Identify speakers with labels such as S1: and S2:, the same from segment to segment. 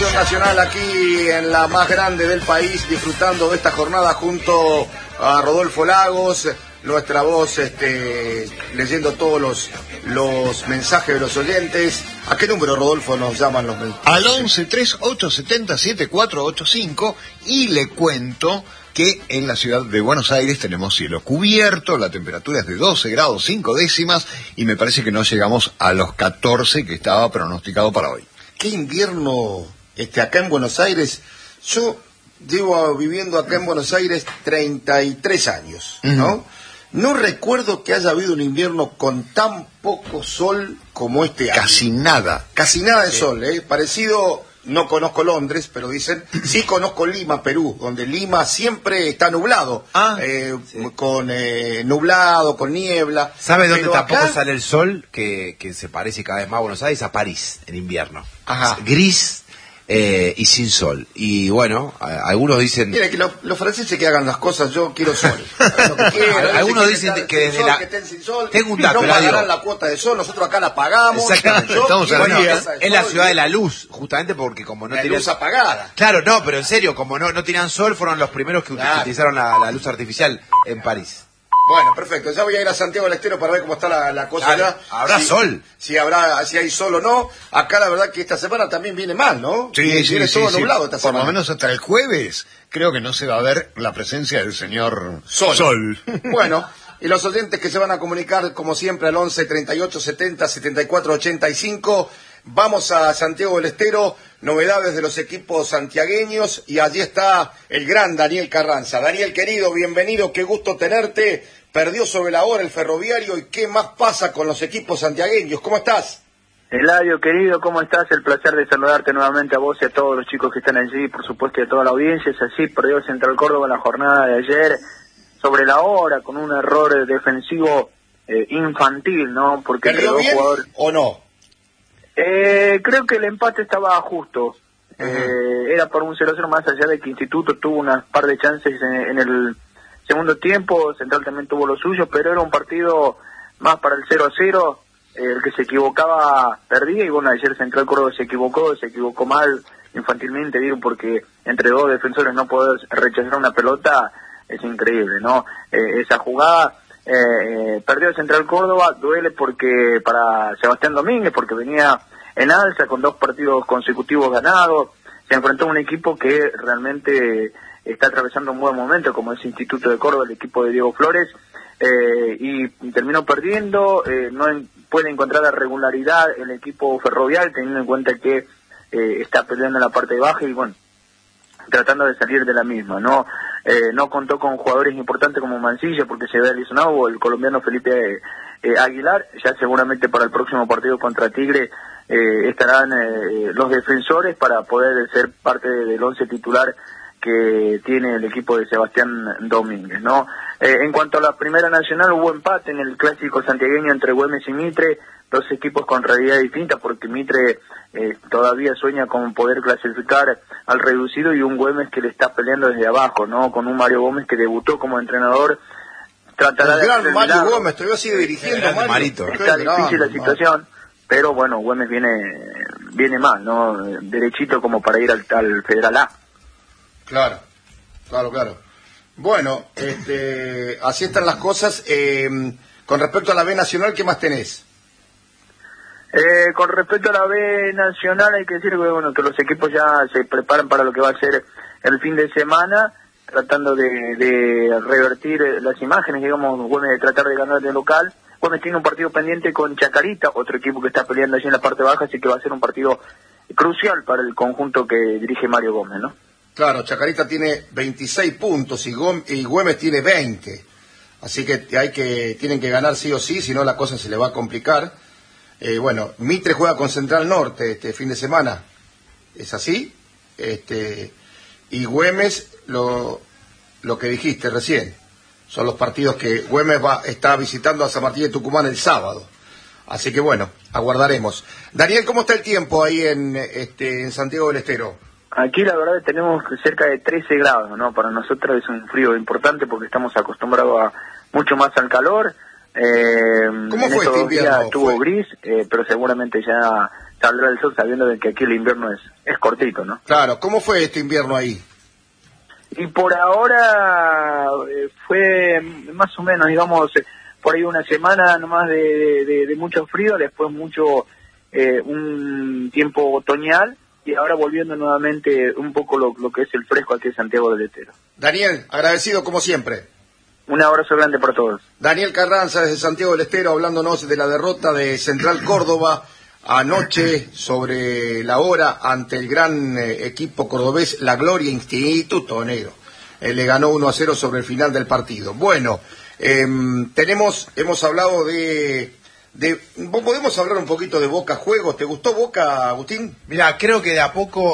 S1: selección nacional aquí en la más grande del país, disfrutando de esta jornada junto a Rodolfo Lagos, nuestra voz leyendo todos los mensajes de los oyentes. ¿A qué número, Rodolfo, nos llaman los mensajes?
S2: Al 11-3870-7485, y le cuento que en la ciudad de Buenos Aires tenemos cielo cubierto, la temperatura es de 12 grados 5 décimas y me parece que no llegamos a los 14 que estaba pronosticado para hoy.
S1: ¿Qué invierno acá en Buenos Aires? Yo llevo viviendo acá en Buenos Aires 33 años, ¿no? No recuerdo que haya habido un invierno con tan poco sol como este año.
S2: Casi nada
S1: de sol, parecido. No conozco Londres, pero dicen, sí conozco Lima, Perú, donde Lima siempre está nublado, con nublado, con niebla.
S3: ¿Sabe dónde tampoco sale el sol? Que se parece cada vez más a Buenos Aires, a París, en invierno.
S1: Ajá.
S3: Gris y sin sol. Y bueno, algunos dicen...
S1: Mira, que los franceses que hagan las cosas, yo quiero sol.
S3: Algunos dicen que desde la...
S1: Que estén sin sol,
S3: tengo un dato,
S1: no pagarán la cuota de sol, nosotros acá la pagamos.
S3: Exactamente.
S2: Bueno,
S3: es la ciudad de la luz, justamente porque como no tenían...
S1: luz apagada.
S3: Claro, no, pero en serio, como no tenían sol, fueron los primeros que utilizaron la luz artificial en París.
S1: Bueno, perfecto. Ya voy a ir a Santiago del Estero para ver cómo está la cosa allá.
S3: ¿Habrá sol?
S1: Si hay sol o no. Acá la verdad que esta semana también viene mal, ¿no? Viene todo nublado esta semana.
S2: Por lo menos hasta el jueves creo que no se va a ver la presencia del señor Sol.
S1: Bueno, y los oyentes que se van a comunicar como siempre al 11 38 70 74 85. Vamos a Santiago del Estero, novedades de los equipos santiagueños, y allí está el gran Daniel Carranza. Daniel, querido, bienvenido, qué gusto tenerte. Perdió sobre la hora el Ferroviario, y qué más pasa con los equipos santiagueños. ¿Cómo estás?
S4: Eladio, querido, ¿cómo estás? El placer de saludarte nuevamente a vos y a todos los chicos que están allí, por supuesto, y a toda la audiencia. Es así, perdió Central Córdoba en la jornada de ayer, sobre la hora, con un error defensivo infantil, ¿no? Porque
S1: ¿perdió bien o no?
S4: Creo que el empate estaba justo. Era por un 0-0, más allá de que Instituto tuvo unas par de chances en el segundo tiempo. Central también tuvo lo suyo, pero era un partido más para el 0-0. El que se equivocaba perdía, y bueno, ayer Central Córdoba se equivocó mal infantilmente, digo, porque entre dos defensores no poder rechazar una pelota es increíble, ¿no? Esa jugada perdió Central Córdoba, duele porque para Sebastián Domínguez, porque venía en alza con 2 partidos consecutivos ganados, se enfrentó a un equipo que realmente está atravesando un buen momento, como es Instituto de Córdoba, el equipo de Diego Flores, y terminó perdiendo. No puede encontrar la regularidad el equipo ferroviario, teniendo en cuenta que está peleando en la parte baja y bueno, tratando de salir de la misma, ¿no? No contó con jugadores importantes como Mancilla porque se ve lesionado, o el colombiano Felipe Aguilar. Ya seguramente para el próximo partido contra Tigre estarán los defensores para poder ser parte del 11 titular que tiene el equipo de Sebastián Domínguez, ¿no? En cuanto a la Primera Nacional, hubo empate en el clásico santiagueño entre Güemes y Mitre, 2 equipos con realidad distinta, porque Mitre todavía sueña con poder clasificar al reducido, y un Güemes que le está peleando desde abajo, ¿no? Con un Mario Gómez que debutó como entrenador. Tratará de
S1: gran Mario Gómez, te voy a seguir dirigiendo,
S3: Marito.
S4: Está difícil la situación, pero bueno, Güemes viene mal, ¿no? Derechito como para ir al Federal A.
S1: Claro. Bueno, así están las cosas. Con respecto a la B Nacional, ¿qué más tenés?
S4: Con respecto a la B Nacional, hay que decir que, bueno, que los equipos ya se preparan para lo que va a ser el fin de semana, tratando de revertir las imágenes, digamos, Güemes de tratar de ganar de local. Güemes tiene un partido pendiente con Chacarita, otro equipo que está peleando allí en la parte baja, así que va a ser un partido crucial para el conjunto que dirige Mario Gómez, ¿no?
S1: Claro, Chacarita tiene 26 puntos y Güemes tiene 20. Así que tienen que ganar sí o sí, si no la cosa se le va a complicar. Bueno, Mitre juega con Central Norte este fin de semana. ¿Es así? Y Güemes, lo que dijiste recién, son los partidos que Güemes está visitando a San Martín de Tucumán el sábado. Así que bueno, aguardaremos. Daniel, ¿cómo está el tiempo ahí en Santiago del Estero?
S4: Aquí la verdad tenemos cerca de 13 grados, ¿no? Para nosotros es un frío importante porque estamos acostumbrados mucho más al calor.
S1: ¿Cómo fue este invierno?
S4: Estuvo gris, pero seguramente ya saldrá el sol sabiendo de que aquí el invierno es cortito, ¿no?
S1: Claro, ¿cómo fue este invierno ahí?
S4: Y por ahora fue más o menos, digamos, por ahí una semana nomás de mucho frío, después un tiempo otoñal, y ahora volviendo nuevamente un poco lo que es el fresco aquí en Santiago del Estero.
S1: Daniel, agradecido como siempre.
S4: Un abrazo grande para todos.
S1: Daniel Carranza desde Santiago del Estero, hablándonos de la derrota de Central Córdoba anoche sobre la hora ante el gran equipo cordobés La Gloria Instituto Negro. Le ganó 1-0 sobre el final del partido. Bueno, hemos hablado podemos hablar un poquito de Boca Juegos. ¿Te gustó Boca, Agustín?
S3: Mira, creo que de a poco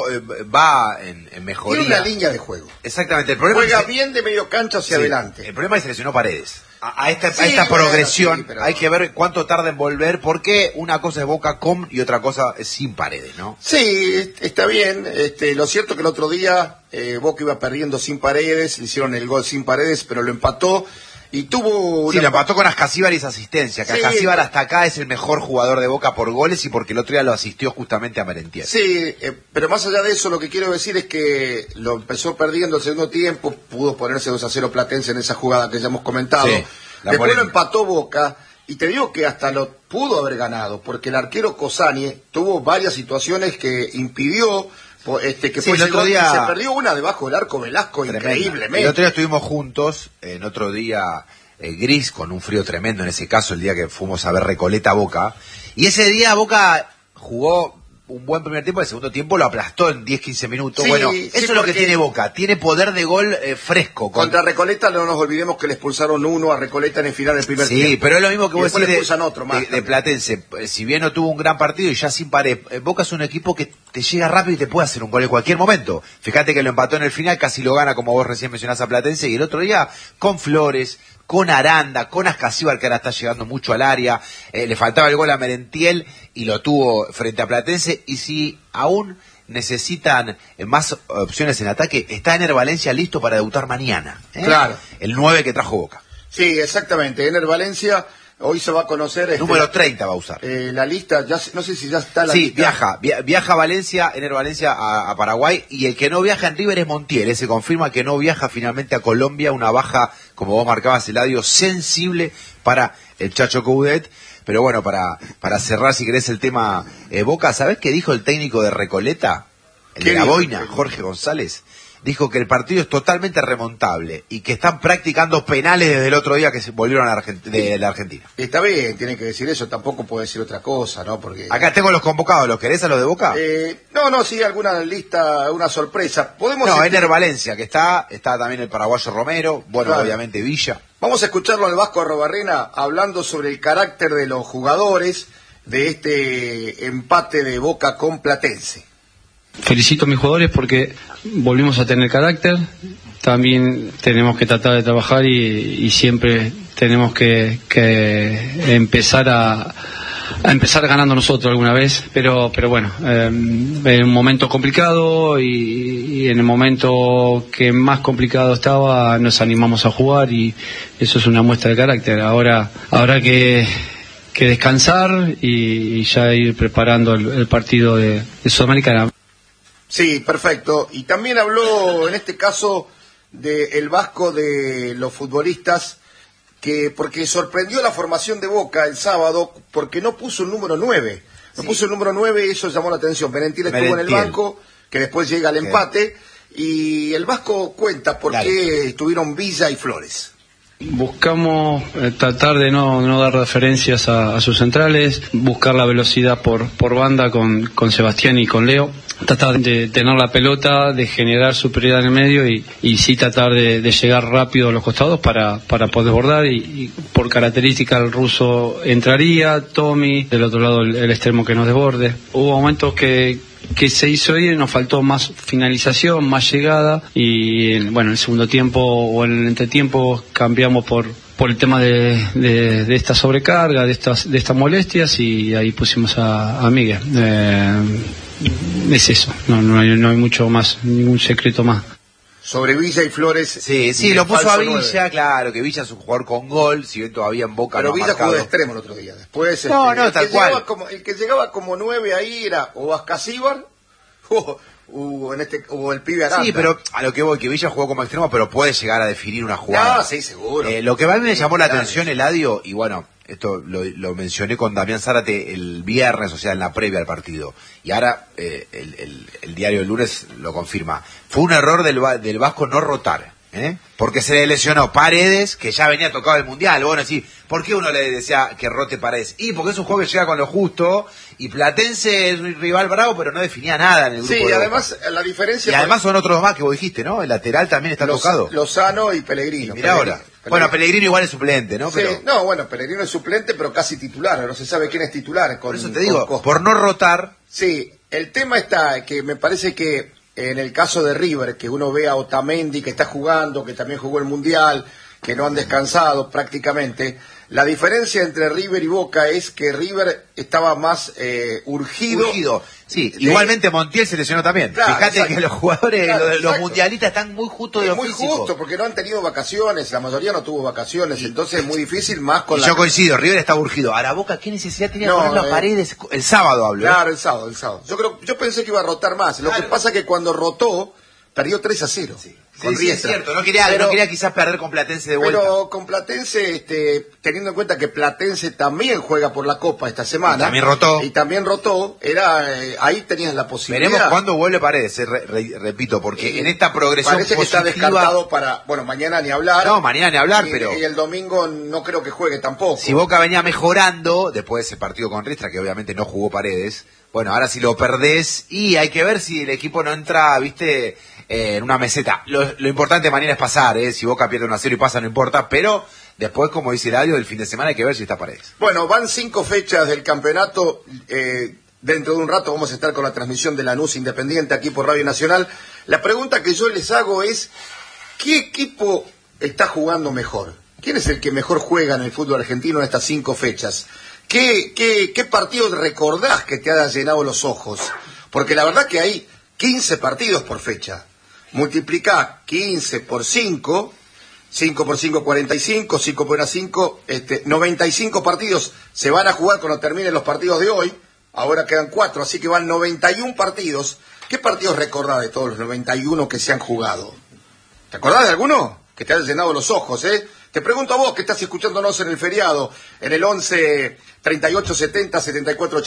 S3: va en mejoría.
S1: Tiene una línea de juego.
S3: Exactamente. El problema
S1: juega bien de medio cancha hacia adelante.
S3: El problema es que se lesionó Paredes. A esta progresión
S1: pero
S3: hay que ver cuánto tarda en volver, porque una cosa es Boca con y otra cosa es sin Paredes, ¿no?
S1: Sí, está bien. Lo cierto que el otro día Boca iba perdiendo sin Paredes, le hicieron el gol sin Paredes, pero lo empató. Y tuvo...
S3: Sí, lo empató con Ascasíbar y esa asistencia, que sí. Ascasíbar hasta acá es el mejor jugador de Boca por goles, y porque el otro día lo asistió justamente a Merentiel.
S1: Sí, pero más allá de eso, lo que quiero decir es que lo empezó perdiendo el segundo tiempo, pudo ponerse 2-0 Platense en esa jugada que ya hemos comentado. Sí, después lo empató Boca, y te digo que hasta lo pudo haber ganado, porque el arquero Cosani tuvo varias situaciones que impidió... que
S3: sí,
S1: fue
S3: el otro día
S1: se perdió una debajo del arco Velasco, tremenda. Increíblemente.
S3: El otro día estuvimos juntos, en otro día gris, con un frío tremendo, en ese caso el día que fuimos a ver Recoleta Boca, y ese día Boca jugó un buen primer tiempo, el segundo tiempo lo aplastó en 10-15 minutos. Sí, bueno, eso es lo que tiene Boca, tiene poder de gol fresco.
S1: Contra Recoleta no nos olvidemos que le expulsaron uno a Recoleta en el final del primer tiempo.
S3: Sí, pero es lo mismo que vos decís
S1: de
S3: Platense. Si bien no tuvo un gran partido y ya sin pared, Boca es un equipo que te llega rápido y te puede hacer un gol en cualquier momento. Fíjate que lo empató en el final, casi lo gana, como vos recién mencionás, a Platense, y el otro día con Flores, con Aranda, con Ascasíbar, que ahora está llegando mucho al área, le faltaba el gol a Merentiel y lo tuvo frente a Platense. Y si aún necesitan más opciones en ataque, está Ener Valencia listo para debutar mañana.
S1: Claro.
S3: El 9 que trajo Boca.
S1: Sí, exactamente. Ener Valencia hoy se va a conocer...
S3: número 30 va a usar.
S1: La lista, ya no sé si ya está la lista.
S3: Sí, viaja Valencia, Ener Valencia a Paraguay, y el que no viaja en River es Montiel. Se confirma que no viaja finalmente a Colombia, una baja, como vos marcabas, Eladio, sensible para el Chacho Coudet. Pero bueno, para cerrar, si querés, el tema Boca, ¿sabés qué dijo el técnico de Recoleta? El de la boina, Jorge González. Dijo que el partido es totalmente remontable y que están practicando penales desde el otro día que se volvieron de la Argentina.
S1: Está bien, tiene que decir eso, tampoco puede decir otra cosa, ¿no? Porque
S3: acá tengo los convocados, ¿los querés a los de Boca?
S1: No, sí, alguna lista, una sorpresa.
S3: Ener Valencia, que está también el paraguayo Romero, bueno, claro. Obviamente Villa.
S1: Vamos a escucharlo al Vasco Arrobarrena hablando sobre el carácter de los jugadores de este empate de Boca con Platense.
S5: Felicito a mis jugadores porque volvimos a tener carácter. También tenemos que tratar de trabajar y siempre tenemos que empezar a empezar ganando nosotros alguna vez, pero bueno, en un momento complicado y en el momento que más complicado estaba nos animamos a jugar, y eso es una muestra de carácter. Ahora habrá que descansar y ya ir preparando el partido de Sudamericana.
S1: Sí, perfecto. Y también habló en este caso del Vasco de los futbolistas, porque sorprendió la formación de Boca el sábado porque no puso el número 9. No puso el número 9 y eso llamó la atención. Merentiel estuvo en el banco, que después llega el empate, y el Vasco cuenta por qué estuvieron Villa y Flores.
S5: Buscamos tratar de no dar referencias a sus centrales, buscar la velocidad por banda con Sebastián y con Leo, tratar de tener la pelota, de generar superioridad en el medio y sí tratar de llegar rápido a los costados para poder desbordar, y por característica el ruso entraría, Tommy, del otro lado el extremo que nos desborde. Hubo momentos que se hizo bien, nos faltó más finalización, más llegada, y bueno, en el segundo tiempo o en el entretiempo cambiamos por el tema de esta sobrecarga, de estas molestias, y ahí pusimos a Miguel. Es eso, no hay mucho más, ningún secreto más.
S1: sobre Villa y Flores.
S3: Sí,
S1: y
S3: lo
S1: el
S3: puso a
S1: falso
S3: Villa,
S1: 9.
S3: claro, que Villa es un jugador con gol, si bien todavía en Boca
S1: Pero
S3: no ha
S1: Villa
S3: marcado.
S1: jugó de extremo el otro día. Después,
S3: No,
S1: el
S3: tal
S1: que
S3: cual.
S1: el que llegaba como 9 ahí era o Ascasíbar o el pibe Aranda.
S3: Sí, pero a lo que voy, que Villa jugó como extremo, pero puede llegar a definir una jugada.
S1: No, sí, seguro.
S3: Lo que a mí me llamó la
S1: Claro.
S3: atención, Eladio, y bueno, esto lo mencioné con Damián Zárate el viernes, o sea, en la previa al partido, y ahora el diario del lunes lo confirma. Fue un error del Vasco no rotar, porque se le lesionó Paredes, que ya venía tocado el Mundial. Bueno, sí, ¿por qué uno le decía que rote Paredes? Y porque es un juego que llega con lo justo, y Platense es un rival bravo, pero no definía nada en el grupo.
S1: Sí,
S3: de
S1: y
S3: Boca.
S1: además la diferencia...
S3: Y además son otros más que vos dijiste, ¿no? El lateral también está tocado.
S1: Lozano y Pellegrino.
S3: Mirá ahora. Bueno, Pellegrino igual es suplente, ¿no?
S1: Sí,
S3: Pero
S1: no, bueno, Pellegrino es suplente, pero casi titular. No se sabe quién es titular.
S3: por eso te digo,
S1: Costa.
S3: por no rotar,
S1: Sí, el tema está que me parece que en el caso de River, que uno ve a Otamendi que está jugando, que también jugó el Mundial, que no han descansado prácticamente, la diferencia entre River y Boca es que River estaba más urgido.
S3: Sí,
S1: de-
S3: igualmente Montiel se lesionó también.
S1: Claro,
S3: Fíjate
S1: exacto.
S3: que los jugadores,
S1: Claro,
S3: los
S1: exacto.
S3: mundialistas están muy justos de
S1: Es
S3: lo
S1: muy
S3: físico.
S1: justo, porque no han tenido vacaciones, la mayoría no tuvo vacaciones, entonces es muy difícil más con
S3: Y
S1: la...
S3: yo coincido, River está urgido. Ahora Boca, ¿qué necesidad tenía de
S1: No,
S3: poner las paredes? El sábado hablo.
S1: Claro, el sábado. Yo pensé que iba a rotar más. Lo que pasa es que cuando rotó, perdió 3-0.
S3: Sí, sí, es cierto. No quería quizás perder con Platense de vuelta.
S1: Pero con Platense, teniendo en cuenta que Platense también juega por la Copa esta semana.
S3: Y también rotó.
S1: Ahí tenías la posibilidad.
S3: Veremos cuándo vuelve Paredes, repito, porque en esta progresión
S1: Parece que está
S3: positiva...
S1: descartado para... Bueno, mañana ni hablar.
S3: No, mañana ni hablar,
S1: y,
S3: pero...
S1: Y el domingo no creo que juegue tampoco.
S3: Si Boca venía mejorando, después de ese partido con Riestra, que obviamente no jugó Paredes, bueno, ahora si lo perdés, y hay que ver si el equipo no entra, viste, en una meseta. Lo importante mañana es pasar, si Boca pierde 1-0 y pasa no importa, pero después, como dice Eladio, del fin de semana hay que ver si está Paredes.
S1: Bueno, van 5 fechas del campeonato. Dentro de un rato vamos a estar con la transmisión de Lanús Independiente aquí por Radio Nacional. La pregunta que yo les hago es, ¿qué equipo está jugando mejor? ¿Quién es el que mejor juega en el fútbol argentino en estas 5 fechas? ¿Qué partido recordás que te haya llenado los ojos? Porque la verdad que hay 15 partidos por fecha. Multiplicá 15 por 5, 5 por 5, 45, 5 por 1, 5, 95 partidos se van a jugar cuando terminen los partidos de hoy. Ahora quedan 4, así que van 91 partidos. ¿Qué partidos recordás de todos los 91 que se han jugado? ¿Te acordás de alguno? Que te haya llenado los ojos, Te pregunto a vos que estás escuchándonos en el feriado, en el 11 38 70 74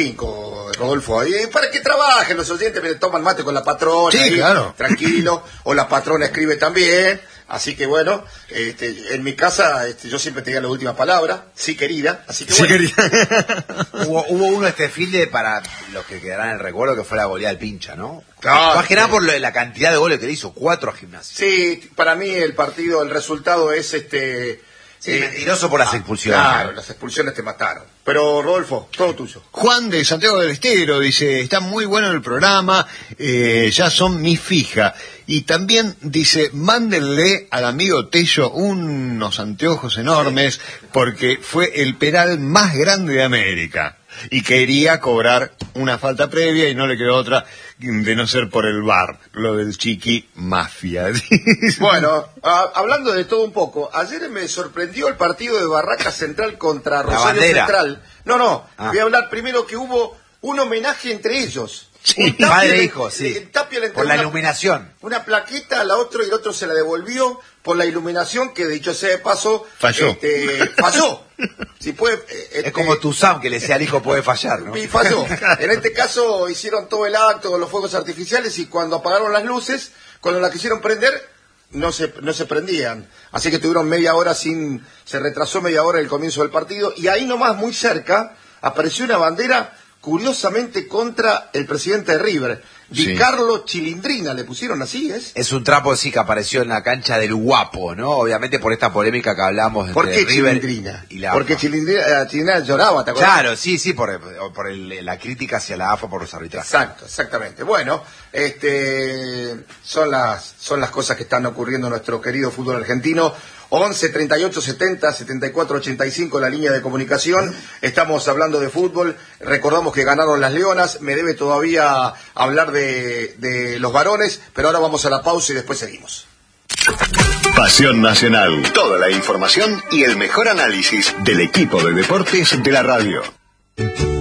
S1: 85, Rodolfo. Y para que trabajen los oyentes, me toman mate con la patrona,
S2: sí,
S1: ahí,
S2: claro,
S1: tranquilo, o la patrona escribe también. Así que bueno, en mi casa yo siempre tenía la última palabra, sí querida, así que
S2: sí,
S1: bueno.
S2: querida.
S3: Hubo uno este fin de, para los que quedarán en el recuerdo, que fue la goleada del Pincha, ¿no?
S1: Claro,
S3: Más que nada por la cantidad de goles que le hizo, 4 a Gimnasia.
S1: Sí, para mí el resultado es
S3: mentiroso por las expulsiones.
S1: Claro, las expulsiones te mataron. Pero Rodolfo, todo tuyo.
S2: Juan de Santiago del Estero dice, está muy bueno el programa, ya son mi fija. Y también dice, mándenle al amigo Tello unos anteojos enormes porque fue el penal más grande de América. Y quería cobrar una falta previa y no le quedó otra de no ser por el VAR, lo del Chiqui Mafia.
S1: Bueno, hablando de todo un poco, ayer me sorprendió el partido de Barraca Central contra Rosario
S3: bandera.
S1: Central. No, voy a hablar primero que hubo un homenaje entre ellos.
S3: Sí, padre e hijo, sí. Por la iluminación.
S1: Una plaqueta a la otra y el otro se la devolvió por la iluminación que, dicho sea de paso,
S2: falló.
S1: Falló. Si puede,
S3: es como tu Sam que le decía al hijo puede fallar, ¿no?
S1: Y falló. En este caso hicieron todo el acto con los fuegos artificiales y cuando apagaron las luces, cuando la quisieron prender, no se prendían. Así que tuvieron media hora se retrasó media hora el comienzo del partido y ahí nomás muy cerca apareció una bandera curiosamente contra el presidente de River, Di Carlo Chilindrina, le pusieron así, ¿es?
S3: Es un trapo, sí, que apareció en la cancha del Guapo, ¿no? Obviamente por esta polémica que hablamos entre
S1: ¿Por qué
S3: River
S1: Chilindrina?
S3: y la
S1: Porque
S3: AFA.
S1: Chilindrina lloraba, ¿te acuerdas?
S3: Claro, sí, por la crítica hacia la AFA por los arbitrajes.
S1: Exactamente. Bueno, son las cosas que están ocurriendo en nuestro querido fútbol argentino. 11 38 70 74 85 la línea de comunicación. Estamos hablando de fútbol. Recordamos que ganaron las Leonas. Me debe todavía hablar de los varones, pero ahora vamos a la pausa y después seguimos.
S2: Pasión Nacional. Toda la información y el mejor análisis del equipo de deportes de la radio.